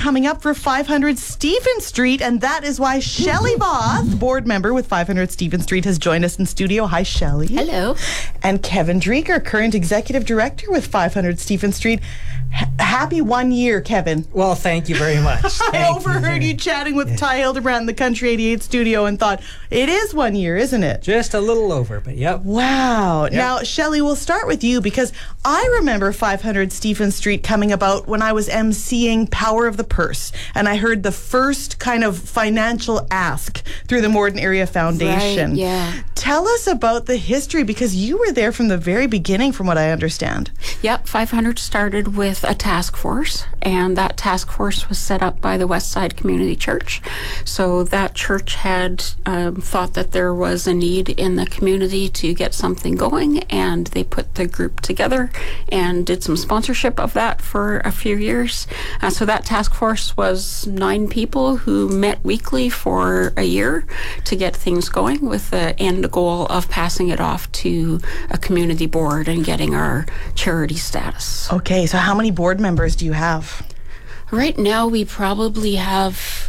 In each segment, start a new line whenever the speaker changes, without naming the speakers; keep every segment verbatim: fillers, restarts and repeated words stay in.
coming up for five hundred Stephen Street, and that is why Shelley Voth, board member with five hundred Stephen Street, has joined us in studio. Hi, Shelley.
Hello.
And Kevin Dreger, current executive director with five hundred Stephen Street. H- happy one year, Kevin.
Well, thank you very much.
I overheard you, you chatting with yeah. Ty Hildebrand in the Country eighty-eight studio and thought, it is one year, isn't it?
Just a little over, but yep.
Wow.
Yep.
Now, Shelley, we'll start with you because I remember five hundred Stephen Street coming about when I was emceeing Power of the Purse, and I heard the first kind of financial ask through the Morden Area Foundation.
Right, yeah.
Tell us about the history, because you were there from the very beginning, from what I understand.
Yep, five hundred started with a task force, and that task force was set up by the Westside Community Church. So that church had um, thought that there was a need in the community to get something going, and they put the group together and did some sponsorship of that for a few years. Uh, so that task force was nine people who met weekly for a year to get things going, with the end goal of passing it off to a community board and getting our charity status.
Okay, so how many board members do you have?
Right now we probably have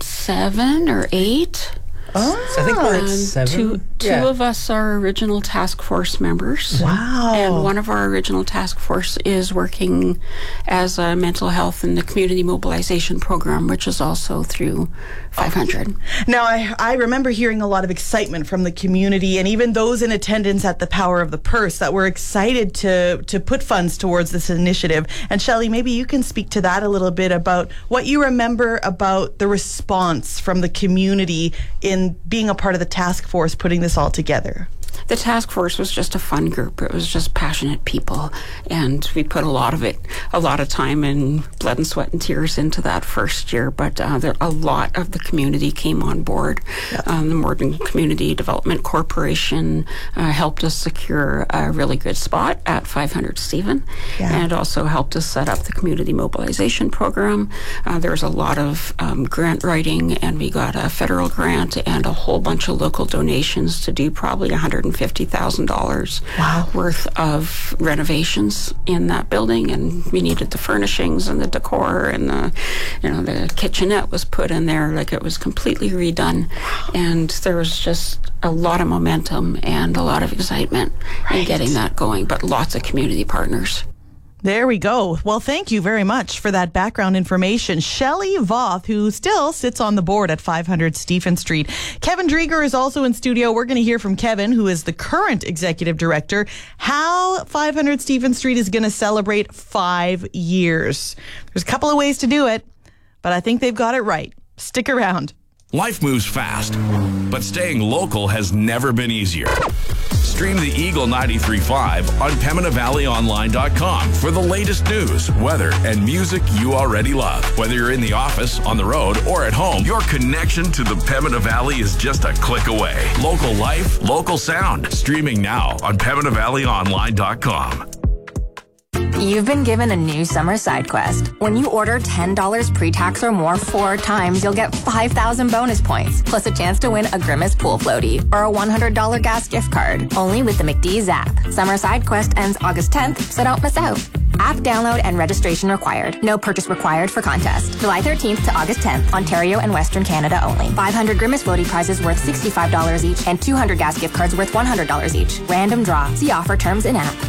seven or eight.
Oh,
so I think we're at seven.
Two, two
yeah.
of us are original task force members.
Wow.
And one of our original task force is working as a mental health in the community mobilization program, which is also through five hundred.
Now, I, I remember hearing a lot of excitement from the community and even those in attendance at the Power of the Purse that were excited to, to put funds towards this initiative. And Shelley, maybe you can speak to that a little bit about what you remember about the response from the community in being a part of the task force putting this all together.
The task force was just a fun group. It was just passionate people, and we put a lot of it, a lot of time and blood and sweat and tears into that first year, but uh, there, a lot of the community came on board. Yeah. Um, the Morden Community Development Corporation uh, helped us secure a really good spot at five hundred Stephen, yeah. and also helped us set up the community mobilization program. Uh, there was a lot of um, grant writing, and we got a federal grant and a whole bunch of local donations to do probably one hundred fifty thousand dollars
wow.
worth of renovations in that building, and we needed the furnishings and the decor, and the, you know, the kitchenette was put in there like it was completely redone, and there was just a lot of momentum and a lot of excitement right. in getting that going, but lots of community partners.
There we go. Well, thank you very much for that background information. Shelley Voth, who still sits on the board at five hundred Stephen Street. Kevin Dreger is also in studio. We're going to hear from Kevin, who is the current executive director, how five hundred Stephen Street is going to celebrate five years. There's a couple of ways to do it, but I think they've got it right. Stick around.
Life moves fast, but staying local has never been easier. Stream the Eagle ninety-three point five on Pembina Valley Online dot com for the latest news, weather, and music you already love. Whether you're in the office, on the road, or at home, your connection to the Pembina Valley is just a click away. Local life, local sound. Streaming now on Pembina Valley Online dot com.
You've been given a new summer side quest. When you order ten dollars pre-tax or more four times, you'll get five thousand bonus points, plus a chance to win a Grimace pool floaty or a one hundred dollars gas gift card. Only with the McDee's app. Summer side quest ends August tenth, so don't miss out. App download and registration required. No purchase required for contest. July thirteenth to August tenth, Ontario and Western Canada only. five hundred Grimace floaty prizes worth sixty-five dollars each and two hundred gas gift cards worth one hundred dollars each. Random draw. See offer terms in app.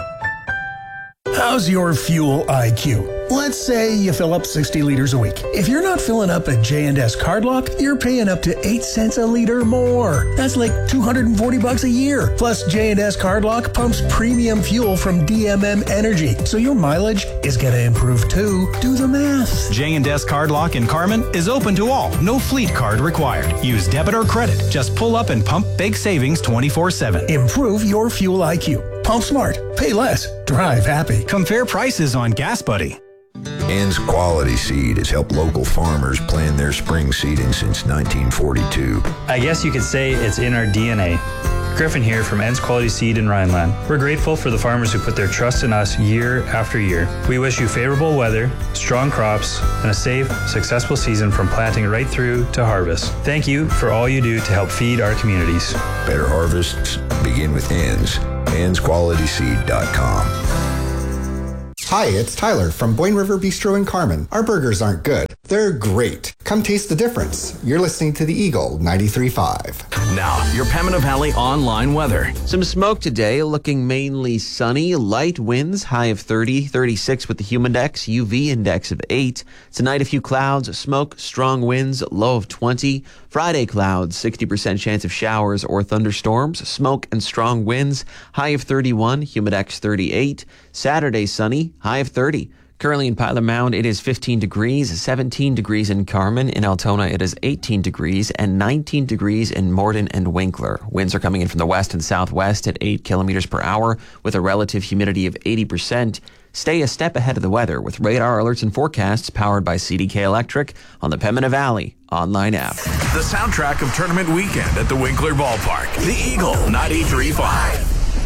How's your fuel I Q? Let's say you fill up sixty liters a week. If you're not filling up at J and S Cardlock, you're paying up to eight cents a liter more. That's like two hundred forty bucks a year. Plus, J and S Cardlock pumps premium fuel from D M M Energy, so your mileage is gonna improve too. Do the math.
J and S Cardlock in Carman is open to all. No fleet card required. Use debit or credit. Just pull up and pump big savings twenty-four seven.
Improve your fuel I Q. Pump smart. Pay less. Drive happy.
Compare prices on Gas Buddy.
Ends Quality Seed has helped local farmers plan their spring seeding since nineteen forty-two.
I guess you could say it's in our D N A. Griffin here from Ends Quality Seed in Rhineland. We're grateful for the farmers who put their trust in us year after year. We wish you favorable weather, strong crops, and a safe, successful season from planting right through to harvest. Thank you for all you do to help feed our communities.
Better harvests begin with Ends. ends quality seed dot com.
Hi, it's Tyler from Boyne River Bistro in Carman. Our burgers aren't good, They're great. Come taste the difference. You're listening to the Eagle ninety-three point five.
Now, your Pembina Valley online weather.
Some smoke today, looking mainly sunny. Light winds, high of thirty, thirty-six with the humidex, U V index of eight. Tonight, a few clouds, smoke, strong winds, low of twenty. Friday, clouds, sixty percent chance of showers or thunderstorms, smoke and strong winds, high of thirty-one, humidex thirty-eight. Saturday, sunny, high of thirty. Currently in Pilot Mound, it is fifteen degrees, seventeen degrees in Carmen. In Altona, it is eighteen degrees and nineteen degrees in Morden and Winkler. Winds are coming in from the west and southwest at eight kilometers per hour with a relative humidity of eighty percent. Stay a step ahead of the weather with radar alerts and forecasts powered by C D K Electric on the Pembina Valley online app.
The soundtrack of tournament weekend at the Winkler Ballpark. The Eagle ninety-three point five.